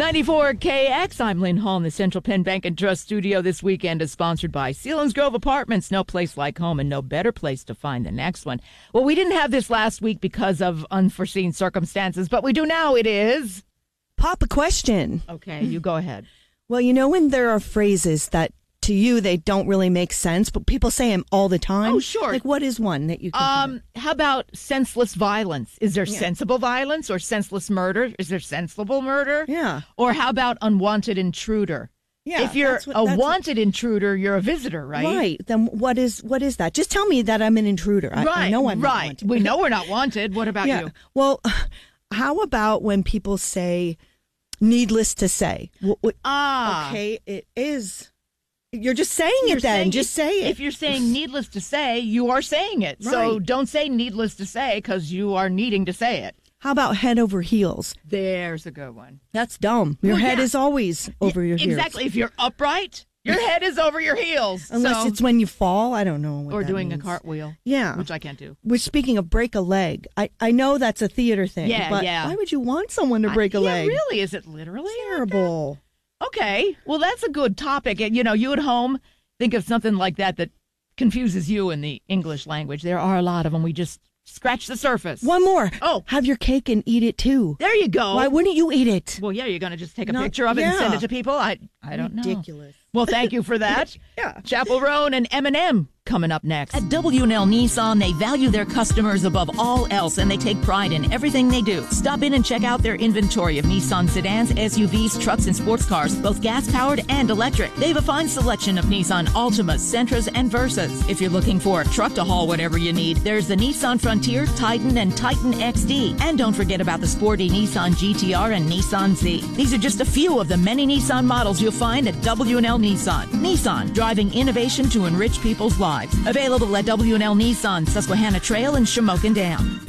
94KX. I'm Lynn Hall in the Central Penn Bank and Trust studio. This weekend is sponsored by Selinsgrove Apartments. No place like home and no better place to find the next one. Well, we didn't have this last week because of unforeseen circumstances, but we do now. It is... Pop a question. Okay, you go ahead. Well, you know when there are phrases that to you they don't really make sense, but people say them all the time? Oh, sure. Like what is one that you can How about senseless violence? Is there sensible violence or senseless murder? Is there sensible murder? Yeah. Or how about unwanted intruder? Yeah, if you're wanted intruder, you're a visitor, right? Right. Then what is that? Just tell me that I'm an intruder. I know I'm not wanted. We know we're not wanted. What about you? Well, how about when people say needless to say? Okay, it is. You're just saying it then. Just say it. If you're saying needless to say, you are saying it. Right. So don't say needless to say because you are needing to say it. How about head over heels? There's a good one. That's dumb. Your head is always over your heels. Exactly. If you're upright, your head is over your heels. Unless it's when you fall. I don't know what or that doing means. A cartwheel. Yeah. Which I can't do. Which, speaking of break a leg, I know that's a theater thing. Yeah, but why would you want someone to break a leg? Yeah, really? Is it literally? Terrible. Okay. Well, that's a good topic. You know, you at home, think of something like that confuses you in the English language. There are a lot of them. We just scratch the surface. One more. Oh. Have your cake and eat it too. There you go. Why wouldn't you eat it? Well, yeah, you're going to just take a picture of it and send it to people? I don't know. Ridiculous. Well, thank you for that. Yeah. Chappell Roan and Eminem coming up next. At W&L Nissan, they value their customers above all else, and they take pride in everything they do. Stop in and check out their inventory of Nissan sedans, SUVs, trucks, and sports cars, both gas-powered and electric. They have a fine selection of Nissan Altimas, Sentras, and Versas. If you're looking for a truck to haul whatever you need, there's the Nissan Frontier, Titan, and Titan XD. And don't forget about the sporty Nissan GTR and Nissan Z. These are just a few of the many Nissan models you'll find at W&L Nissan. Nissan, driving innovation to enrich people's lives. Available at W&L Nissan, Susquehanna Trail, and Shamokin Dam.